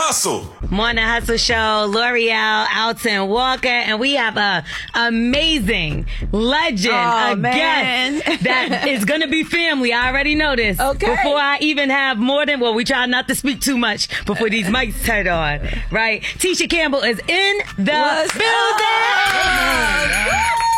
Hustle. Morning Hustle Show, L'Oreal, Alton Walker, and we have a amazing legend, guest that is going to be family. I already know this. Okay. Before I even have more than, we try not to speak too much before these mics turn on, right? Tisha Campbell is in the building.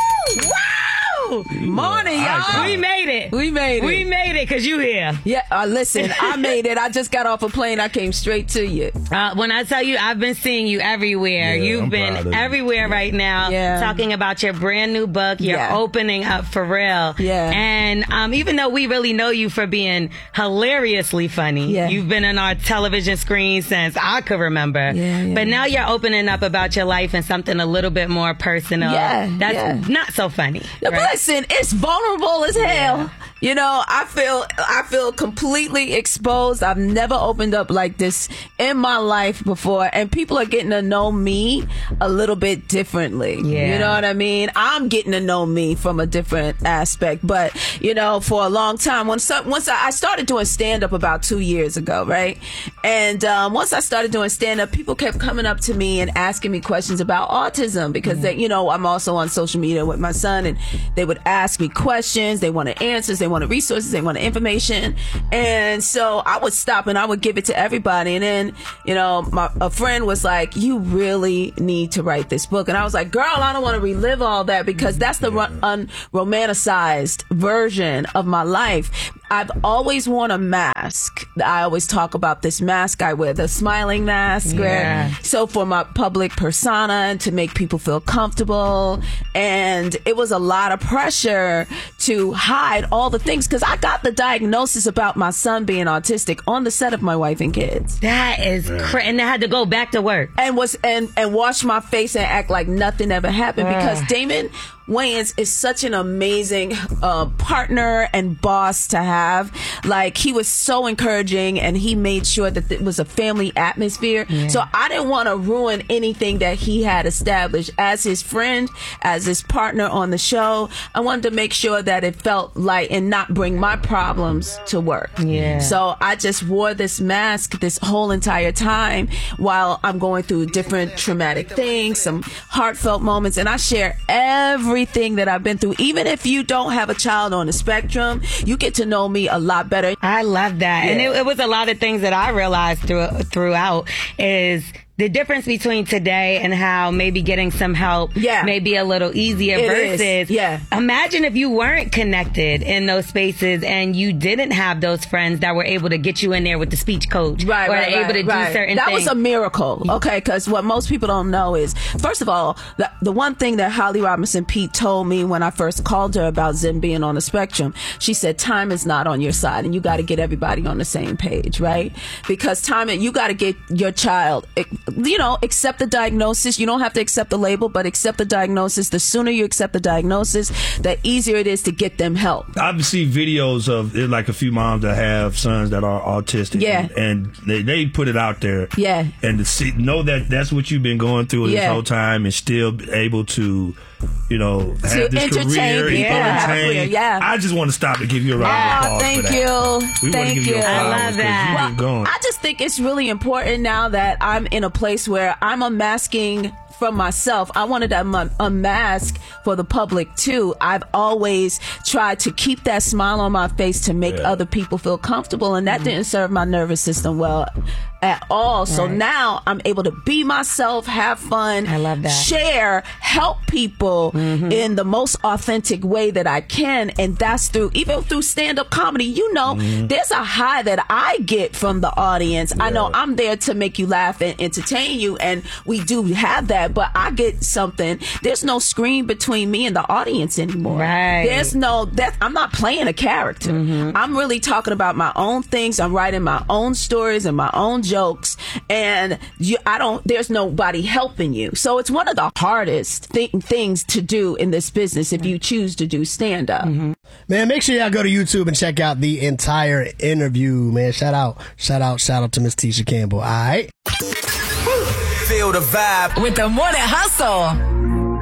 Morning, y'all. We made it. We made it because you here. Yeah, listen, I made it. I just got off a plane. I came straight to you. When I tell you, I've been seeing you everywhere. You've been everywhere right now, talking about your brand new book. You're opening up for real. Yeah. And even though we really know you for being hilariously funny, you've been on our television screen since I could remember. But now you're opening up about your life and something a little bit more personal. That's not so funny. Right? Listen, it's vulnerable as hell. You know, I feel completely exposed. I've never opened up like this in my life before, and people are getting to know me a little bit differently. You know what I mean? I'm getting to know me from a different aspect. But, you know, for a long time, once I started doing stand-up about 2 years ago, right? And once I started doing stand-up, people kept coming up to me and asking me questions about autism because, they, you know, I'm also on social media with my son, and they would ask me questions. They wanted answers. They wanted resources. They wanted information. And so I would stop and I would give it to everybody. And then, you know, a friend was like, you really need to write this book. And I was like, girl, I don't want to relive all that because that's the unromanticized version of my life. I've always worn a mask. I always talk about this mask I wear, the smiling mask. So for my public persona and to make people feel comfortable. And it was a lot of pressure to hide all the things because I got the diagnosis about my son being autistic on the set of My Wife and Kids. That is crazy. And I had to go back to work. And wash my face and act like nothing ever happened because Damon Wayans is such an amazing partner and boss to have. Like, he was so encouraging and he made sure that it was a family atmosphere. So I didn't want to ruin anything that he had established as his friend, as his partner on the show. I wanted to make sure that it felt light and not bring my problems to work. So I just wore this mask this whole entire time while I'm going through different traumatic things, some heartfelt moments, and I share everything that I've been through. Even if you don't have a child on the spectrum, you get to know me a lot better. I love that. And it was a lot of things that I realized throughout is the difference between today and how maybe getting some help may be a little easier versus imagine if you weren't connected in those spaces and you didn't have those friends that were able to get you in there with the speech coach able to do certain things. That was a miracle, because what most people don't know is, first of all, the one thing that Holly Robinson Peete told me when I first called her about Zen being on the spectrum, she said, time is not on your side and you got to get everybody on the same page, right? Because you got to get your child, you know, accept the diagnosis. You don't have to accept the label, but accept the diagnosis. The sooner you accept the diagnosis, the easier it is to get them help. I've seen videos of like a few moms that have sons that are autistic. And they put it out there. And to know that that's what you've been going through this whole time and still able to, you know, have this career. I just want to stop and give you a round of applause. Thank you. Thank you. I love that. I just think it's really important now that I'm in a place where I'm unmasking from myself. I wanted to unmask for the public too. I've always tried to keep that smile on my face to make other people feel comfortable, and that didn't serve my nervous system well at all. So now I'm able to be myself, have fun, I love that. Share, help people in the most authentic way that I can. And that's even through stand-up comedy. You know, there's a high that I get from the audience. I know I'm there to make you laugh and entertain you, and we do have that, but I get something. There's no screen between me and the audience anymore. There's no, I'm not playing a character. I'm really talking about my own things. I'm writing my own stories and my own jokes, and there's nobody helping you. So it's one of the hardest things to do in this business if you choose to do stand-up. Man, make sure y'all go to YouTube and check out the entire interview, man. Shout out to Miss Tisha Campbell. All right. Feel the vibe with the Morning Hustle.